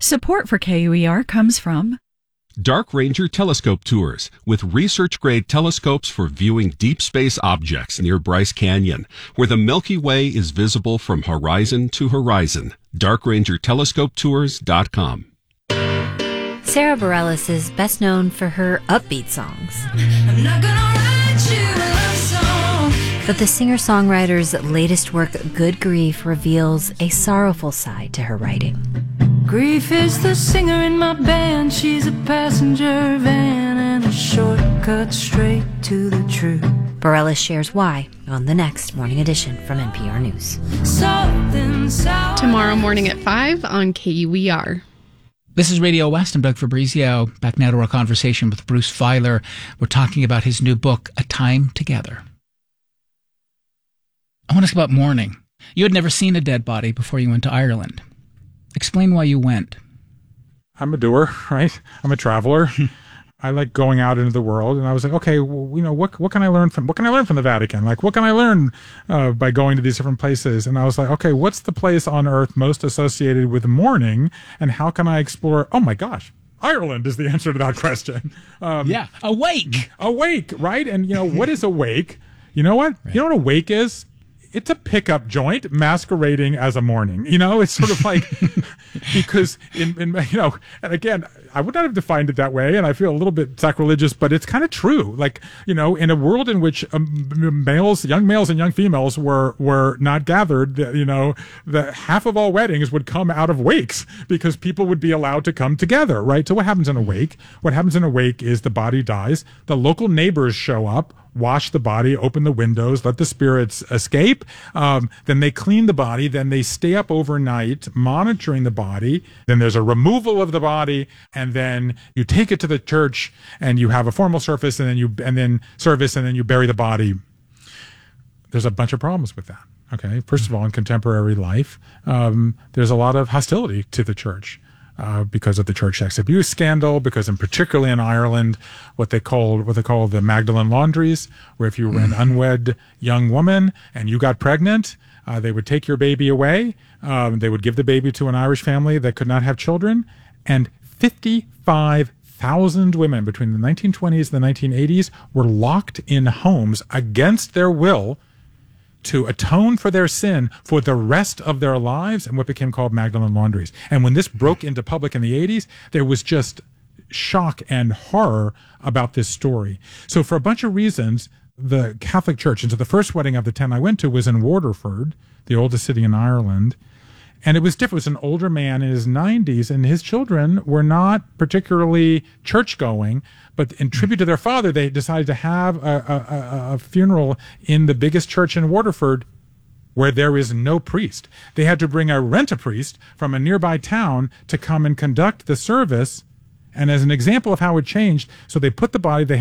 Support for KUER comes from Dark Ranger Telescope Tours, with research-grade telescopes for viewing deep space objects near Bryce Canyon, where the Milky Way is visible from horizon to horizon. DarkRangerTelescopeTours.com. Sarah Bareilles is best known for her upbeat songs. I'm not gonna write you a love song. But the singer-songwriter's latest work, Good Grief, reveals a sorrowful side to her writing. Grief is the singer in my band. She's a passenger van and a shortcut straight to the truth. Bareilles shares why on the next Morning Edition from NPR News. Something sour. Tomorrow morning at 5 on KUER. This is Radio West. I'm Doug Fabrizio. Back now to our conversation with Bruce Feiler. We're talking about his new book, A Time Together. I want to ask about mourning. You had never seen a dead body before you went to Ireland. Explain why you went. I'm a doer, right? I'm a traveler. I like going out into the world, and I was like, okay, well, what can I learn from the Vatican? Like, what can I learn by going to these different places? And I was like, okay, what's the place on earth most associated with mourning, and how can I explore? Oh my gosh, Ireland is the answer to that question. Awake, right? And what is awake? You know what? Right. You know what awake is? It's a pickup joint masquerading as a mourning. It's sort of like, because and again, I would not have defined it that way, and I feel a little bit sacrilegious, but it's kind of true. Like, in a world in which young males and young females were not gathered, the half of all weddings would come out of wakes because people would be allowed to come together, right? So what happens in a wake? What happens in a wake is the body dies, the local neighbors show up, wash the body, open the windows, let the spirits escape. Then they clean the body. Then they stay up overnight monitoring the body. Then there's a removal of the body, and then you take it to the church and you have a formal service, and then you bury the body. There's a bunch of problems with that. Okay, first of all, in contemporary life, there's a lot of hostility to the church. Because of the church sex abuse scandal, because particularly in Ireland, what they call the Magdalene laundries, where if you were an unwed young woman and you got pregnant, they would take your baby away. They would give the baby to an Irish family that could not have children, and 55,000 women between the 1920s and the 1980s were locked in homes against their will to atone for their sin for the rest of their lives, and what became called Magdalene laundries. And when this broke into public in the 80s, there was just shock and horror about this story. So for a bunch of reasons, the Catholic Church, and so the first wedding of the 10 I went to was in Waterford, the oldest city in Ireland. And it was different. It was an older man in his 90s, and his children were not particularly church-going, but in tribute to their father, they decided to have a funeral in the biggest church in Waterford where there is no priest. They had to rent a priest from a nearby town to come and conduct the service. And as an example of how it changed, so they put the body, they